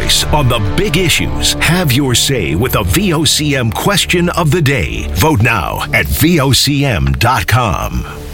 voice on the big issues. Have your say with the VOCM question of the day. Vote now at VOCM.com.